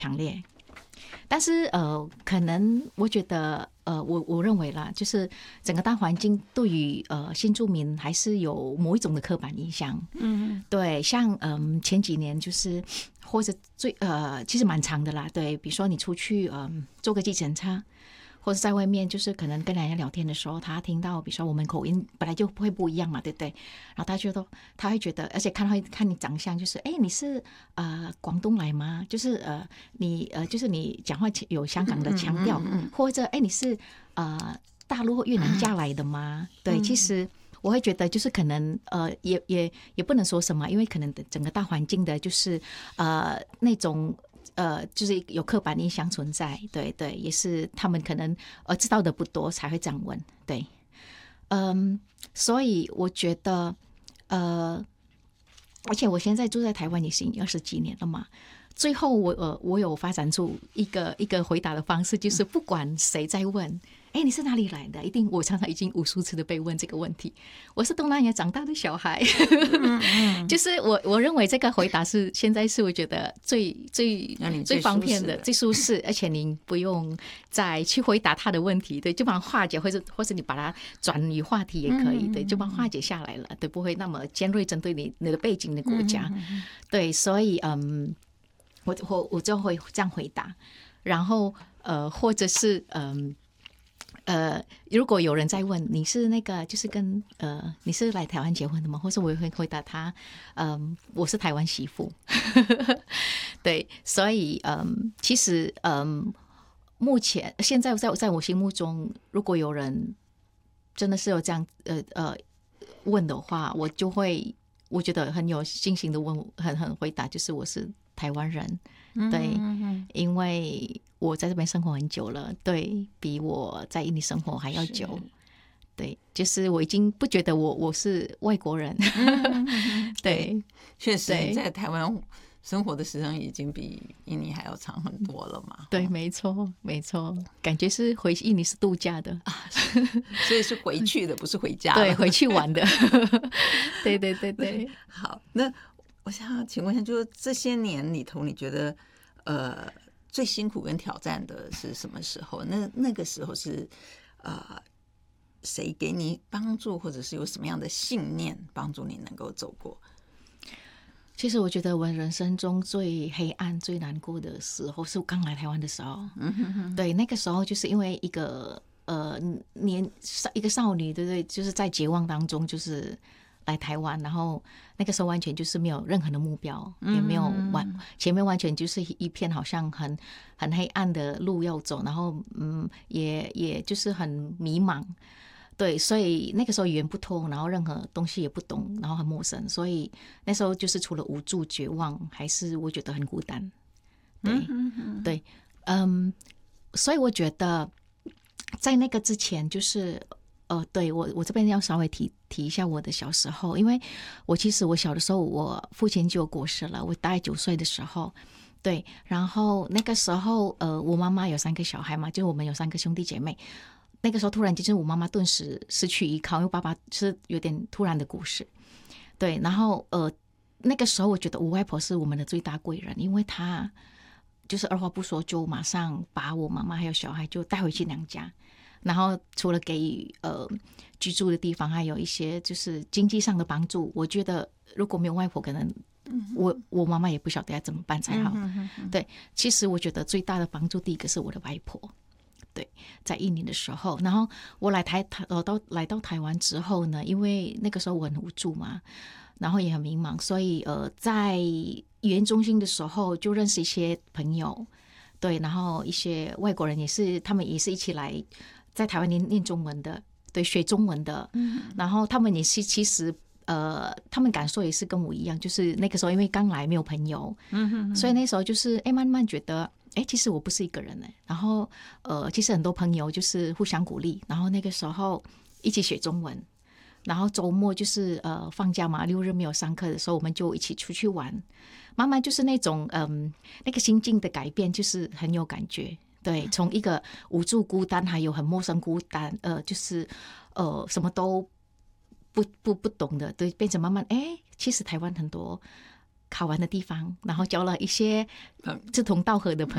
强烈。但是可能我觉得我认为啦，就是整个大环境对于新住民还是有某一种的刻板印象。对，像前几年就是或者其实蛮长的啦。对，比如说你出去坐个计程车，或者在外面就是可能跟人家聊天的时候，他听到比如说我们口音本来就会不一样嘛，对不对？然后他会觉得，而且会看你长相，就是你是广东来吗？就是就是你讲话有香港的腔调，或者你是大陆或越南嫁来的吗？对，其实我会觉得就是可能也不能说什么，因为可能整个大环境的就是那种。就是有刻板印象存在，对对，也是他们可能知道的不多才会这样问，对，所以我觉得而且我现在住在台湾也是已经20几年了嘛，最后我有发展出一个回答的方式，就是不管谁在问，你是哪里来的？我常常已经无数次的被问这个问题。我是东南亚长大的小孩，就是我认为这个回答现在是我觉得最方便的、最舒适，而且您不用再去回答他的问题，对，就帮化解，或是你把它转移话题也可以，对，就帮化解下来了，对，不会那么尖锐针对你的背景的国家，对，所以我就会这样回答，然后或者是如果有人在问你是那个就是跟你是来台湾结婚的吗？或是我也会回答他，我是台湾媳妇，对，所以其实目前现在在我心目中，如果有人真的是有这样问的话，我觉得很有信心的很回答，就是我是台湾人，对，因为我在这边生活很久了，对，比我在印尼生活还要久，对，就是我已经不觉得我是外国人，对， 确实你在台湾生活的时间已经比印尼还要长很多了嘛， 对，没错没错，感觉是回印尼是度假的所以是回去的不是回家的， 对，回去玩的对对对对。 好，那我想要请问一下，就是这些年里头你觉得最辛苦跟挑战的是什么时候？那个时候是谁给你帮助，或者是有什么样的信念帮助你能够走过？ 其实我觉得我人生中最黑暗最难过的时候是我刚来台湾的时候，对，那个时候就是因为一个少女，对不对？就是在绝望当中就是来台湾，然后那个时候完全就是没有任何的目标，也没有前面完全就是一片好像很黑暗的路要走，然后也就是很迷茫。对，所以那个时候语言不通，然后任何东西也不懂，然后很陌生，所以那时候就是除了无助、绝望，还是我觉得很孤单。对，对，所以我觉得在那个之前，就是对我这边要稍微提一下我的小时候，因为其实我小的时候，我父亲就过世了，我大概9岁的时候。对，然后那个时候我妈妈有3个小孩嘛，就我们有3个兄弟姐妹。那个时候突然间就是我妈妈顿时失去依靠，因为爸爸是有点突然的故事，对，然后那个时候我觉得我外婆是我们的最大贵人，因为她就是二话不说就马上把我妈妈还有小孩就带回去娘家，然后除了给予居住的地方，还有一些就是经济上的帮助。我觉得如果没有外婆，可能我妈妈也不晓得要怎么办才好。对，其实我觉得最大的帮助，第一个是我的外婆。对，在印尼的时候，然后我来到台湾之后呢，因为那个时候我很无助嘛，然后也很迷茫，所以在语言中心的时候就认识一些朋友，对，然后一些外国人他们也是一起来在台湾念中文的，对，学中文的，然后他们也是其实他们感受也是跟我一样，就是那个时候因为刚来没有朋友，所以那时候就是慢慢觉得。其实我不是一个人然后其实很多朋友就是互相鼓励，然后那个时候一起学中文，然后周末就是放假嘛，6日没有上课的时候，我们就一起出去玩，慢慢就是那种那个心境的改变，就是很有感觉。对，从一个无助孤单，还有很陌生孤单，就是什么都不懂的，对，变成慢慢其实台湾很多好玩的地方，然后交了一些志同道合的朋